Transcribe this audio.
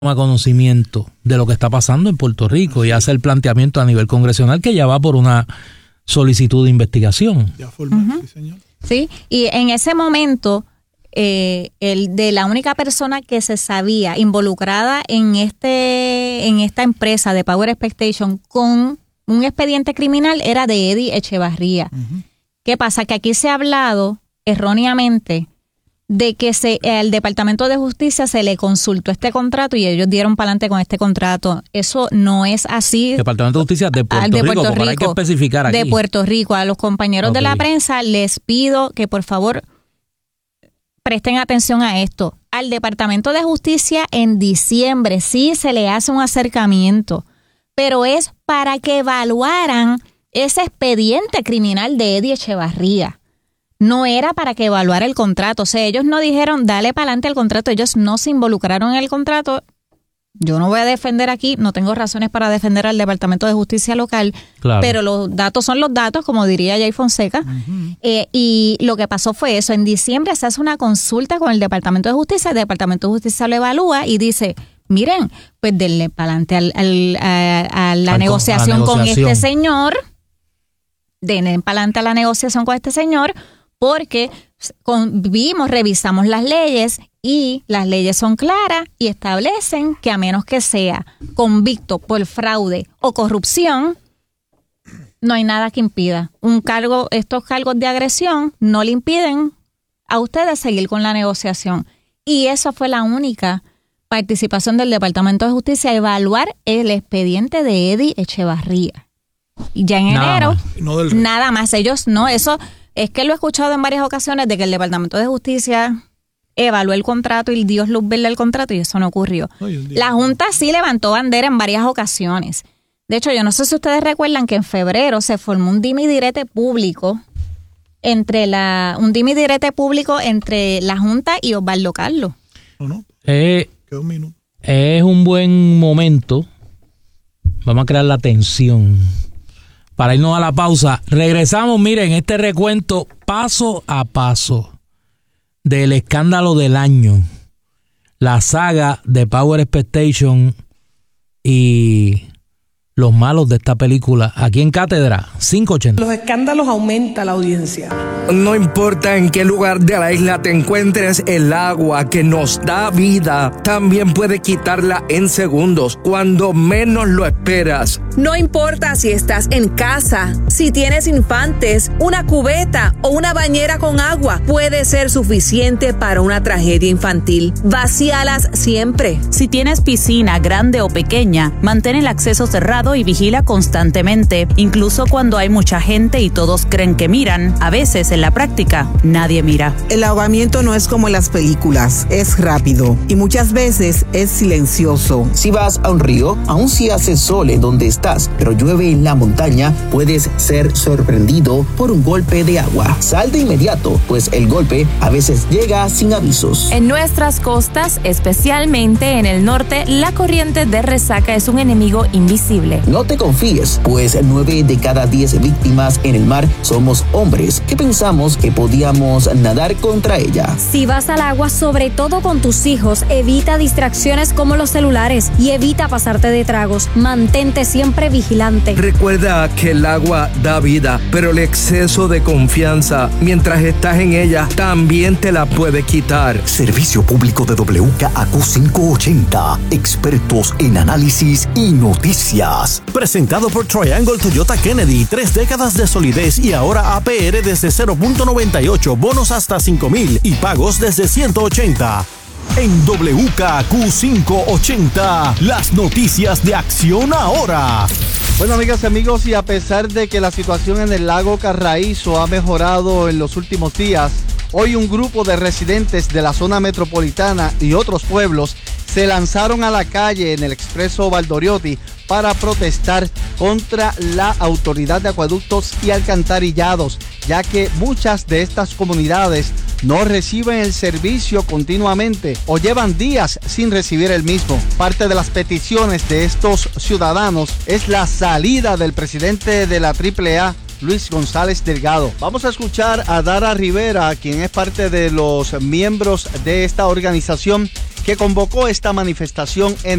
toma conocimiento de lo que está pasando en Puerto Rico y hace el planteamiento a nivel congresional que ya va por una solicitud de investigación. Ya formal, sí, señor. Sí, y en ese momento, el de la única persona que se sabía involucrada en esta empresa de Power Expectation con un expediente criminal era de Eddie Echevarría. Uh-huh. ¿Qué pasa? Que aquí se ha hablado erróneamente de que al Departamento de Justicia se le consultó este contrato y ellos dieron para adelante con este contrato. Eso no es así. Departamento de Justicia de Puerto Rico, porque hay que especificar aquí. De Puerto Rico. A los compañeros de la prensa les pido que por favor presten atención a esto. Al Departamento de Justicia en diciembre sí se le hace un acercamiento, pero es para que evaluaran ese expediente criminal de Eddie Echevarría. No era para que evaluara el contrato. O sea, ellos no dijeron, dale para adelante al contrato. Ellos no se involucraron en el contrato. Yo no voy a defender aquí, no tengo razones para defender al Departamento de Justicia local, claro, pero los datos son los datos, como diría Jay Fonseca. Uh-huh. Y lo que pasó fue eso. En diciembre se hace una consulta con el Departamento de Justicia. El Departamento de Justicia lo evalúa y dice, miren, pues denle para adelante a la negociación con este señor. Denle para adelante a la negociación con este señor. Porque revisamos las leyes y las leyes son claras y establecen que a menos que sea convicto por fraude o corrupción, no hay nada que impida. Estos cargos de agresión no le impiden a ustedes seguir con la negociación. Y esa fue la única participación del Departamento de Justicia, evaluar el expediente de Eddie Echevarría. Y ya en enero, nada más. Ellos no, eso... Es que lo he escuchado en varias ocasiones de que el Departamento de Justicia evaluó el contrato y dio luz verde al contrato y eso no ocurrió. La Junta sí levantó bandera en varias ocasiones. De hecho, yo no sé si ustedes recuerdan que en febrero se formó un dime y direte público entre la Junta y Osvaldo Carlos. ¿No? Queda un minuto. Es un buen momento. Vamos a crear la tensión. Para irnos a la pausa, regresamos, miren, este recuento paso a paso del escándalo del año, la saga de Power Expectation y los malos de esta película, aquí en Cátedra 580. Los escándalos aumentan la audiencia. No importa en qué lugar de la isla te encuentres, el agua que nos da vida también puede quitarla en segundos, cuando menos lo esperas. No importa si estás en casa, si tienes infantes, una cubeta o una bañera con agua, puede ser suficiente para una tragedia infantil. Vacíalas siempre. Si tienes piscina grande o pequeña, mantén el acceso cerrado y vigila constantemente, incluso cuando hay mucha gente y todos creen que miran. A veces en la práctica nadie mira. El ahogamiento no es como en las películas, es rápido y muchas veces es silencioso. Si vas a un río, aun si hace sol en donde estás, pero llueve en la montaña, puedes ser sorprendido por un golpe de agua. Sal de inmediato, pues el golpe a veces llega sin avisos. En nuestras costas, especialmente en el norte, la corriente de resaca es un enemigo invisible. No te confíes, pues 9 de cada 10 víctimas en el mar somos hombres que pensamos que podíamos nadar contra ella. Si vas al agua, sobre todo con tus hijos, evita distracciones como los celulares y evita pasarte de tragos. Mantente siempre vigilante. Recuerda que el agua da vida, pero el exceso de confianza mientras estás en ella también te la puede quitar. Servicio público de WKAQ 580, expertos en análisis y noticias. Presentado por Triangle Toyota Kennedy, 3 décadas de solidez y ahora APR desde 0.98, bonos hasta 5,000 y pagos desde 180. En WKAQ 580, las noticias de Acción Ahora. Bueno, amigas y amigos, y a pesar de que la situación en el lago Carraízo ha mejorado en los últimos días, hoy un grupo de residentes de la zona metropolitana y otros pueblos se lanzaron a la calle en el expreso Valdoriotti para protestar contra la Autoridad de Acueductos y Alcantarillados, ya que muchas de estas comunidades no reciben el servicio continuamente o llevan días sin recibir el mismo. Parte de las peticiones de estos ciudadanos es la salida del presidente de la AAA, Luis González Delgado. Vamos a escuchar a Dara Rivera, quien es parte de los miembros de esta organización que convocó esta manifestación en